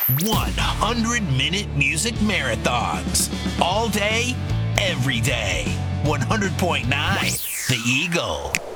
100-minute music marathons. All day, every day. 100.9 The Eagle.